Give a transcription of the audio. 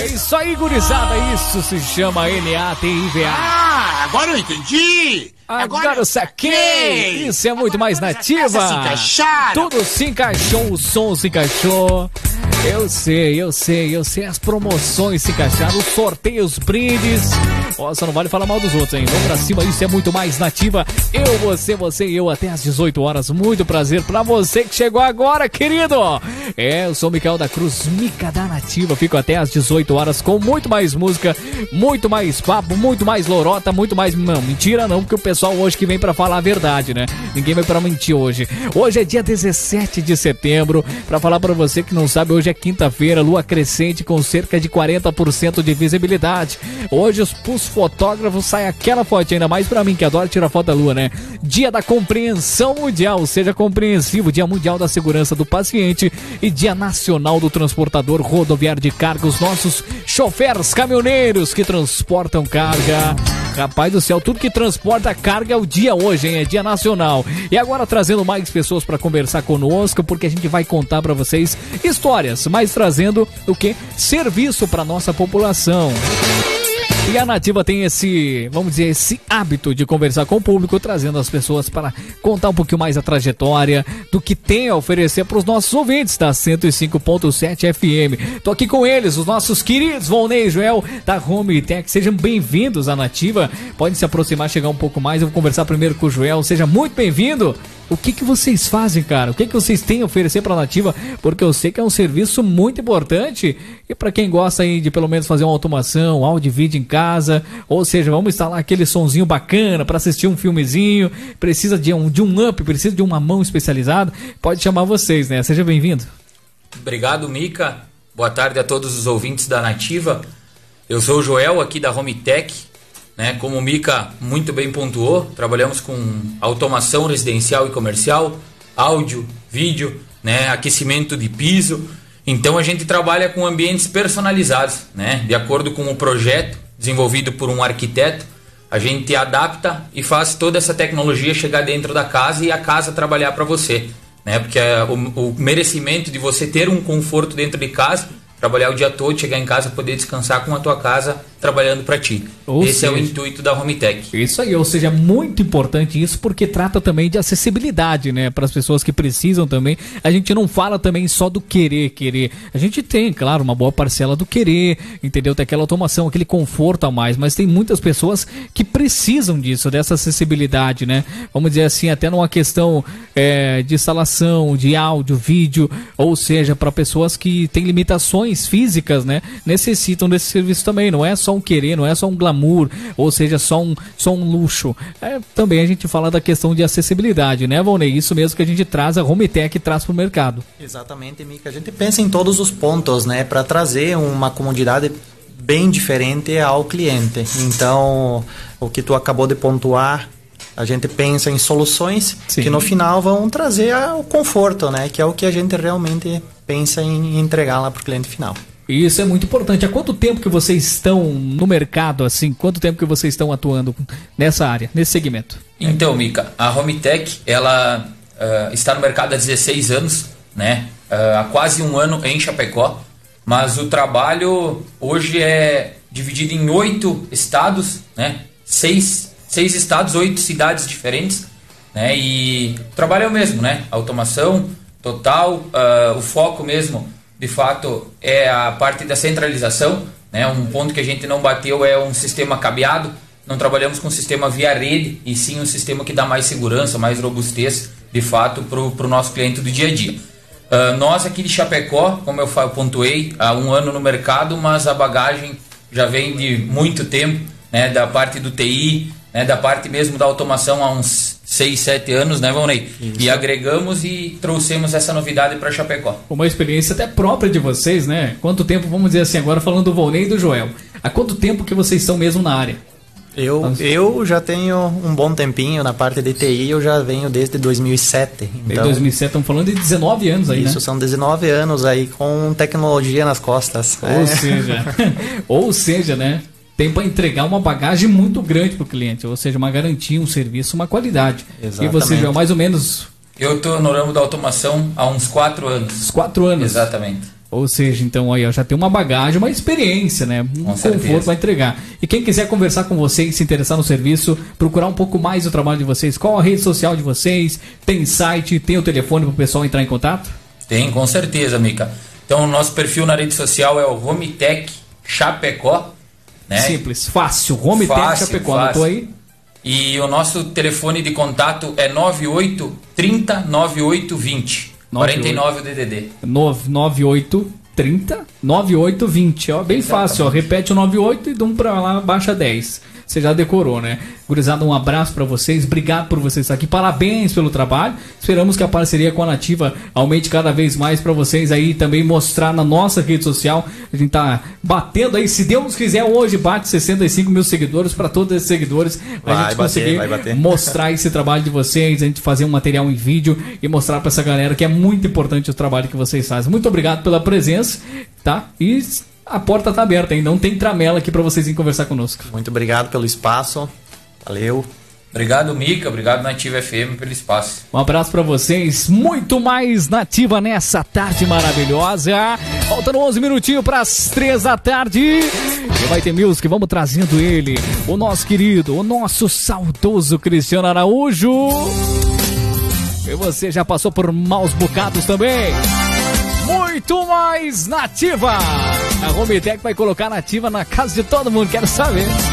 É isso aí, gurizada, isso se chama NATIVA. Ah, agora eu entendi. Agora eu saquei. Isso é muito mais nativa. Se encaixaram. Tudo se encaixou, o som se encaixou. Eu sei, as promoções se encaixaram, os sorteios, brindes. Só não vale falar mal dos outros, hein? Vamos pra cima, isso é muito mais nativa. Eu, você e eu até às 18 horas. Muito prazer pra você que chegou agora, querido. Eu sou o Micael da Cruz, Mica da Nativa. Fico até às 18 horas com muito mais música, muito mais papo, muito mais lorota, muito mais... Não, mentira não, porque o pessoal hoje que vem pra falar a verdade, né? Ninguém vai pra mentir hoje. Hoje é dia 17 de setembro. Pra falar pra você que não sabe, hoje é quinta-feira, lua crescente com cerca de 40% de visibilidade. Hoje os fotógrafos saem aquela foto, ainda mais pra mim que adoro tirar foto da lua, né? Dia da compreensão mundial, seja compreensivo, dia mundial da segurança do paciente e dia nacional do transportador rodoviário de carga, os nossos choferes caminhoneiros que transportam carga. Rapaz do céu, tudo que transporta carga é o dia hoje, hein? É dia nacional. E agora trazendo mais pessoas para conversar conosco, porque a gente vai contar para vocês histórias, mas trazendo o quê? Serviço para nossa população. E a Nativa tem esse, vamos dizer, esse hábito de conversar com o público, trazendo as pessoas para contar um pouquinho mais a trajetória do que tem a oferecer para os nossos ouvintes da 105.7 FM. Tô aqui com eles, os nossos queridos Volney e Joel da Home Tech. Sejam bem-vindos à Nativa. Pode se aproximar, chegar um pouco mais. Eu vou conversar primeiro com o Joel. Seja muito bem-vindo. O que vocês fazem, cara? O que vocês têm a oferecer para a Nativa? Porque eu sei que é um serviço muito importante e para quem gosta aí de pelo menos fazer uma automação, áudio e vídeo em casa, ou seja, vamos instalar aquele sonzinho bacana para assistir um filmezinho, precisa de um up, precisa de uma mão especializada, pode chamar vocês, né? Seja bem-vindo. Obrigado, Mica. Boa tarde a todos os ouvintes da Nativa. Eu sou o Joel aqui da Home Tech. Né, como o Mica muito bem pontuou, trabalhamos com automação residencial e comercial, áudio, vídeo, né, aquecimento de piso. Então a gente trabalha com ambientes personalizados, né, de acordo com o projeto desenvolvido por um arquiteto. A gente adapta e faz toda essa tecnologia chegar dentro da casa e a casa trabalhar para você, né, porque o merecimento de você ter um conforto dentro de casa, trabalhar o dia todo, chegar em casa, poder descansar com a tua casa trabalhando para ti. Esse é o intuito da Home Tech. Isso aí, ou seja, muito importante isso, porque trata também de acessibilidade, né, para as pessoas que precisam também. A gente não fala também só do querer. A gente tem, claro, uma boa parcela do querer, entendeu? Tem aquela automação, aquele conforto a mais, mas tem muitas pessoas que precisam disso, dessa acessibilidade, né? Vamos dizer assim, até numa questão de instalação, de áudio, vídeo, ou seja, para pessoas que têm limitações físicas, né, necessitam desse serviço também. Não é só um querer, não é só um glamour, ou seja, só um luxo. Também a gente fala da questão de acessibilidade, né, Volney? Isso mesmo que a gente traz, a Home Tech traz para o mercado. Exatamente, Mica. A gente pensa em todos os pontos, né, para trazer uma comodidade bem diferente ao cliente. Então, o que tu acabou de pontuar, a gente pensa em soluções que no final vão trazer o conforto, né, que é o que a gente realmente pensa em entregar lá para o cliente final. Isso é muito importante. Há quanto tempo que vocês estão no mercado, assim? Quanto tempo que vocês estão atuando nessa área, nesse segmento? Então, Mica, a Home Tech, ela está no mercado há 16 anos, né? Há quase um ano em Chapecó, mas o trabalho hoje é dividido em 8 estados, né? 6 estados, 8 cidades diferentes, né? E o trabalho é o mesmo, né? Automação total, o foco mesmo, de fato, é a parte da centralização, né? Um ponto que a gente não bateu é um sistema cabeado. Não trabalhamos com um sistema via rede, e sim um sistema que dá mais segurança, mais robustez, de fato, para o nosso cliente do dia a dia. Nós aqui de Chapecó, como eu pontuei, há um ano no mercado, mas a bagagem já vem de muito tempo, né? Da parte do TI, né? Da parte mesmo da automação há uns 6, 7 anos, né, Volney? E agregamos e trouxemos essa novidade para Chapecó. Uma experiência até própria de vocês, né? Quanto tempo, vamos dizer assim, agora falando do Volney e do Joel, há quanto tempo que vocês estão mesmo na área? Eu já tenho um bom tempinho na parte de TI, eu já venho desde 2007. Então, desde 2007, estamos falando de 19 anos aí, isso, né? São 19 anos aí com tecnologia nas costas. Ou seja, né? Tem para entregar uma bagagem muito grande para o cliente, ou seja, uma garantia, um serviço, uma qualidade. Exatamente. E você, Joel, mais ou menos... Eu estou no ramo da automação há uns 4 anos. 4 anos? Exatamente. Ou seja, então aí ó, já tem uma bagagem, uma experiência, né? Um conforto para entregar. E quem quiser conversar com vocês, se interessar no serviço, procurar um pouco mais do trabalho de vocês, qual a rede social de vocês? Tem site, tem o telefone para o pessoal entrar em contato? Tem, com certeza, Mica. Então o nosso perfil na rede social é o Homitec Chapecó, né? Simples, fácil, Homitec Chapecó, anotou aí? E o nosso telefone de contato é 98 30 98 20. 49 o DDD. 98 30 98 20. Ó, bem fácil, ó. Repete o 98 e de um pra lá baixa 10. Você já decorou, né? Gurizada, um abraço pra vocês. Obrigado por vocês estar aqui. Parabéns pelo trabalho. Esperamos que a parceria com a Nativa aumente cada vez mais pra vocês aí também mostrar na nossa rede social. A gente tá batendo aí, se Deus quiser, hoje bate 65 mil seguidores. Pra todos esses seguidores, a gente conseguir mostrar esse trabalho de vocês, a gente fazer um material em vídeo e mostrar pra essa galera que é muito importante o trabalho que vocês fazem. Muito obrigado pela presença, tá? E a porta tá aberta, hein? Não tem tramela aqui pra vocês irem conversar conosco. Muito obrigado pelo espaço. Valeu. Obrigado, Mica. Obrigado, Nativa FM, pelo espaço. Um abraço pra vocês. Muito mais Nativa nessa tarde maravilhosa. Faltando 11 minutinhos pras 3 da tarde. E vai ter music. Vamos trazendo ele, o nosso querido, o nosso saudoso Cristiano Araújo. E você já passou por maus bocados também? Muito mais Nativa. A Homitec vai colocar Nativa na casa de todo mundo, quero saber.